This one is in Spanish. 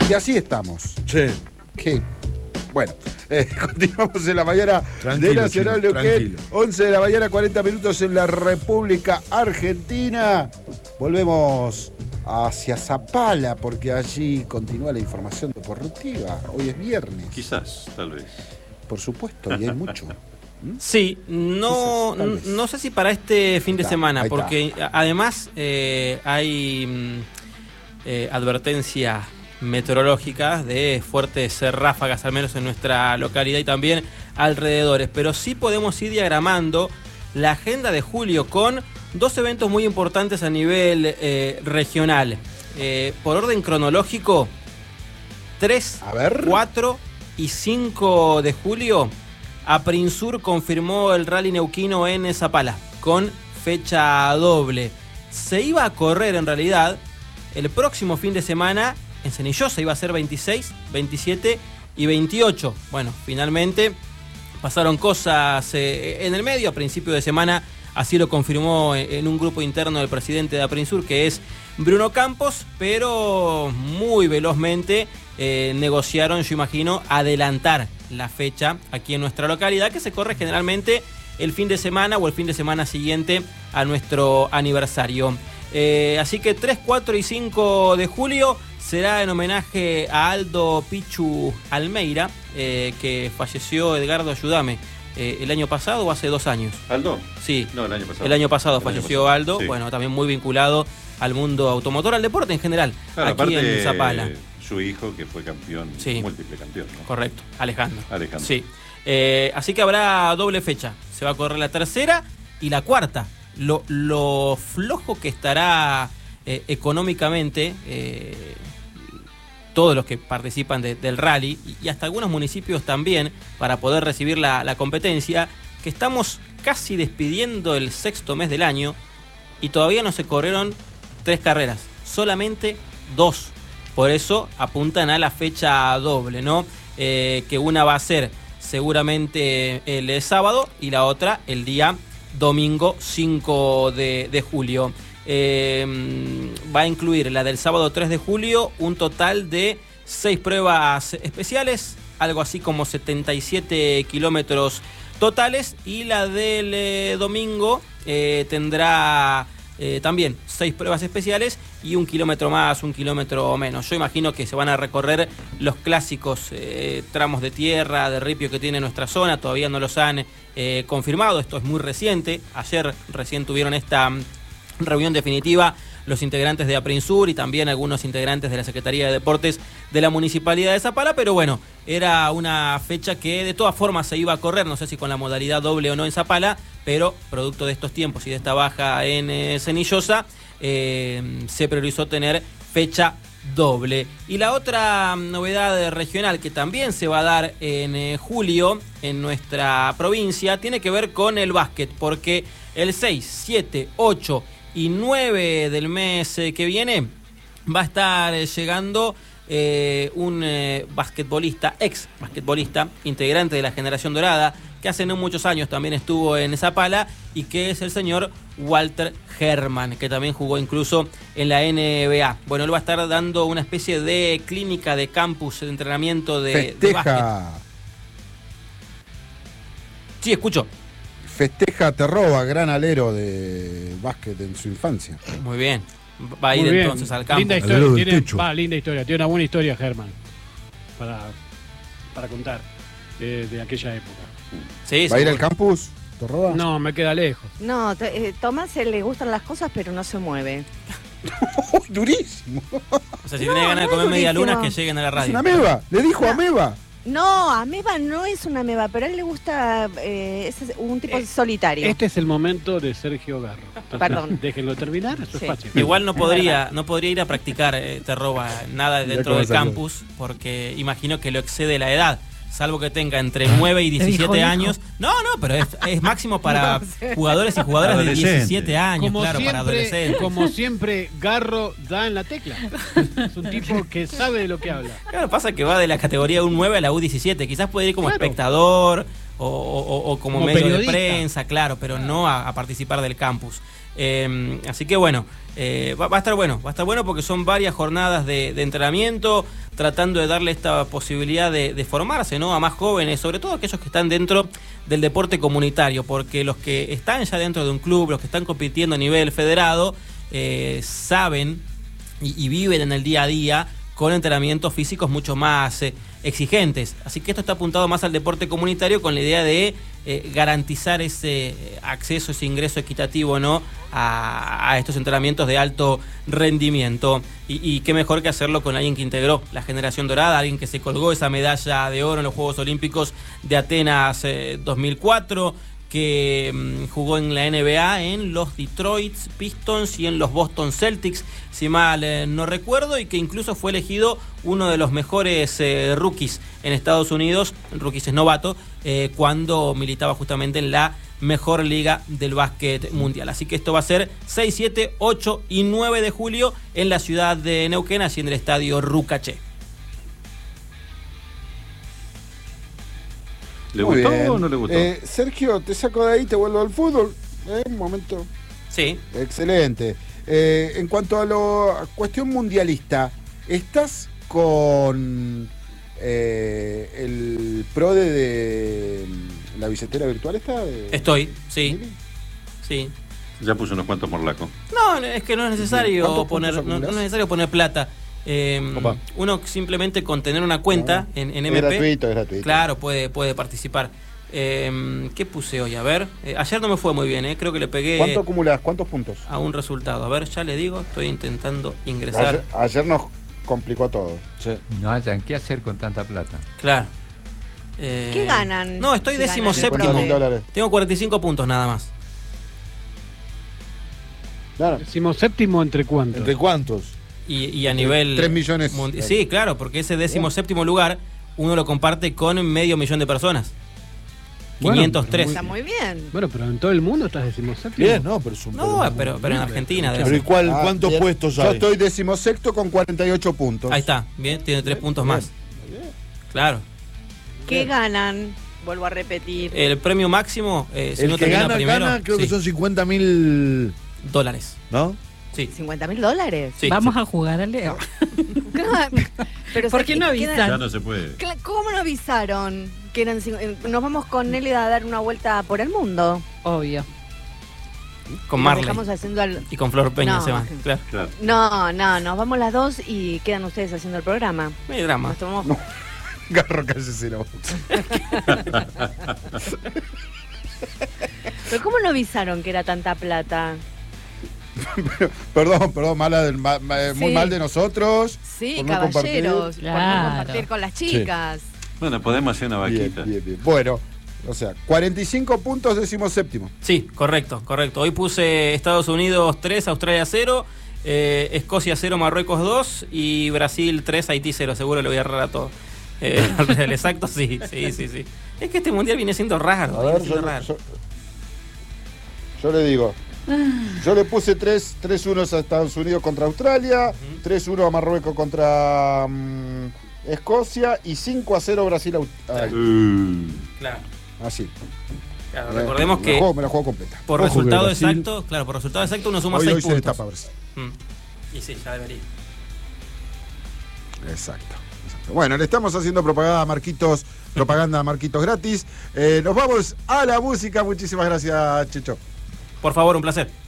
Y así estamos. Sí. ¿Qué? Bueno, continuamos en la mañana Tranquilo, de Nacional Chino, Neuquén. tranquilo. 11 de la mañana, 40 minutos en la República Argentina. Volvemos hacia Zapala, porque allí continúa la información deportiva. Hoy es viernes. Quizás, tal vez. Por supuesto, y hay mucho. Sí, no sé si para este fin de semana, ahí porque además hay advertencias meteorológicas de fuertes ráfagas, al menos en nuestra localidad y también alrededores, pero sí podemos ir diagramando la agenda de julio con dos eventos muy importantes a nivel regional. Por orden cronológico, 3, 4 y 5 de julio, Aprinsur confirmó el rally neuquino en Zapala con fecha doble. Se iba a correr en realidad el próximo fin de semana en Cenillosa, iba a ser 26, 27 y 28. Bueno, finalmente pasaron cosas en el medio. A principio de semana así lo confirmó en un grupo interno del presidente de Aprinsur, que es Bruno Campos, pero muy velozmente negociaron, yo imagino, adelantar la fecha aquí en nuestra localidad, que se corre generalmente el fin de semana o el fin de semana siguiente a nuestro aniversario. Así que 3, 4 y 5 de julio será en homenaje a Aldo Pichu Almeida, que falleció, Edgardo, ayúdame, el año pasado o hace 2 años. ¿Aldo? Sí. No, el año pasado. El año pasado falleció Aldo, sí. Bueno, también muy vinculado al mundo automotor, al deporte en general, Claro, aquí aparte, en Zapala. Su hijo, que fue campeón, Sí. múltiple campeón, ¿no? Correcto, Alejandro. Alejandro. Sí. Así que habrá doble fecha. Se va a correr la tercera y la cuarta. Lo flojo que estará económicamente todos los que participan del rally y hasta algunos municipios también para poder recibir la competencia, que estamos casi despidiendo el 6º mes del año y todavía no se corrieron 3 carreras, solamente 2. Por eso apuntan a la fecha doble, ¿no? Que una va a ser seguramente el sábado y la otra el día domingo 5 de julio. Va a incluir la del sábado 3 de julio un total de 6 pruebas especiales, algo así como 77 kilómetros totales, y la del domingo tendrá también 6 pruebas especiales y 1 kilómetro más, 1 kilómetro menos. Yo imagino que se van a recorrer los clásicos tramos de tierra, de ripio que tiene nuestra zona. Todavía no los han confirmado, esto es muy reciente. Ayer recién tuvieron esta reunión definitiva los integrantes de Aprinsur y también algunos integrantes de la Secretaría de Deportes de la Municipalidad de Zapala, pero bueno, era una fecha que de todas formas se iba a correr, no sé si con la modalidad doble o no en Zapala, pero producto de estos tiempos y de esta baja en Cenillosa, se priorizó tener fecha doble. Y la otra novedad regional que también se va a dar en julio en nuestra provincia tiene que ver con el básquet, porque el 6, 7, 8 y 9 del mes que viene va a estar llegando un basquetbolista, ex basquetbolista, integrante de la generación dorada, que hace no muchos años también estuvo en Zapala, y que es el señor Walter Herman, que también jugó incluso en la NBA. Bueno, él va a estar dando una especie de clínica de campus de entrenamiento de básquet. Sí, escucho. Festeja, te roba, gran alero de básquet en su infancia. Muy bien. Va a ir entonces al campo. Linda historia, linda historia. Tiene una buena historia, Germán, para contar de aquella época. Sí, ¿Va a ir al campus, Torroba? No, me queda lejos. No, Tomás le gustan las cosas, pero no se mueve. Durísimo. O sea, si tenés ganas de comer media luna, que lleguen a la radio. Es una ameba, le dijo ameba. No, ameba no es una ameba, pero a él le gusta, es un tipo solitario. Este es el momento de Sergio Garro. Entonces, Perdón. Déjenlo terminar, eso es fácil. Igual no podría ir a practicar te roba nada dentro del campus, porque imagino que lo excede la edad, salvo que tenga entre 9 y 17 años. No, pero es máximo para jugadores y jugadoras de 17 años, como claro, siempre, para adolescentes. Como siempre, Garro da en la tecla. Es un tipo que sabe de lo que habla. Claro, pasa que va de la categoría U9 a la U17. Quizás puede ir como espectador o como medio periodista de prensa, claro, pero no a participar del campus. Así que bueno, va a estar bueno porque son varias jornadas de entrenamiento, tratando de darle esta posibilidad de formarse, ¿no?, a más jóvenes, sobre todo aquellos que están dentro del deporte comunitario, porque los que están ya dentro de un club, los que están compitiendo a nivel federado, saben y viven en el día a día con entrenamientos físicos mucho más exigentes. Así que esto está apuntado más al deporte comunitario con la idea de garantizar ese acceso, ese ingreso equitativo, ¿no?, a estos entrenamientos de alto rendimiento. Y qué mejor que hacerlo con alguien que integró la generación dorada, alguien que se colgó esa medalla de oro en los Juegos Olímpicos de Atenas 2004, que jugó en la NBA en los Detroit Pistons y en los Boston Celtics, si mal no recuerdo, y que incluso fue elegido uno de los mejores rookies en Estados Unidos, rookies es novato, cuando militaba justamente en la mejor liga del básquet mundial. Así que esto va a ser 6, 7, 8 y 9 de julio en la ciudad de Neuquén, así en el estadio Rucaché. ¿Le Muy gustó bien. o no le gustó? Sergio, te saco de ahí, te vuelvo al fútbol. Un momento. Sí. Excelente. En cuanto a la cuestión mundialista, ¿estás con el PRODE de la billetera virtual esta? Estoy, sí. Sí. Ya puso unos cuantos morlacos. No, es que no es necesario ¿Cuántos poner, puntos no acumulás? es necesario poner plata. Opa. Uno simplemente con tener una cuenta en Es MP, gratuito, es gratuito. claro, puede participar. ¿Qué puse hoy? A ver, ayer no me fue muy bien, creo que le pegué ¿Cuánto acumulás? ¿Cuántos puntos? a un resultado. A ver, ya le digo, estoy intentando ingresar. Ayer nos complicó todo. No hayan qué hacer con tanta plata. Claro. ¿Qué ganan? No, estoy Si ganan el decimoséptimo. PRODE. Tengo 45 puntos nada más. Claro. Decimos séptimo entre cuántos. ¿Entre cuántos? Y a nivel 3 millones. Sí, claro, porque ese 17º lugar uno lo comparte con 500.000 de personas. Bueno, 503. Está muy bien. Bueno, pero en todo el mundo estás decimos séptimo. Bien, no, pero es un. No, pero en Argentina debe Pero ¿y ser. cuántos bien. puestos Yo hay? estoy 16º con 48 puntos. Ahí está, bien, tiene 3 puntos más. Claro. ¿Qué ganan? Vuelvo a repetir. El premio máximo, si El uno que termina gana, primero, gana, creo que sí, son 50.000, dólares. ¿no? Sí, $50.000. sí. Vamos a jugar a Leo. Pero ¿Por ¿sabes qué no avisan? Ya no se puede. ¿Cómo no avisaron? Que eran nos vamos con él a dar una vuelta por el mundo. Obvio. Con Nos Marley dejamos haciendo y con Flor Peña No. se van. Claro. Claro. No, nos vamos las dos y quedan ustedes haciendo el programa. No hay drama. Nos tomamos... No. Garro, cállese la boca. Pero ¿cómo no avisaron que era tanta plata? Perdón, muy Sí. mal de nosotros. Sí, por no caballeros, por no Claro. compartir con las chicas. Bueno, podemos hacer una Bien, vaquita. bien. Bueno, o sea, 45 puntos, 17º. Sí, correcto. Hoy puse Estados Unidos 3, Australia 0, Escocia 0, Marruecos 2 y Brasil 3, Haití 0. Seguro le voy a errar a todo. El exacto, sí. Es que este mundial viene siendo raro. A ver, viene siendo raro. yo le digo. Yo le puse 3-1 a Estados Unidos contra Australia, 3-1 a Marruecos contra Escocia y 5-0 Brasil. Claro. Así. Claro, recordemos Me que la juego completa. por Ojo resultado que Brasil- exacto, claro, por resultado exacto uno suma Hoy 6 se puntos. destapa Brasil. Y sí, ya debería. Exacto. Bueno, le estamos haciendo propaganda a Marquitos gratis. Nos vamos a la música. Muchísimas gracias, Checho. Por favor, un placer.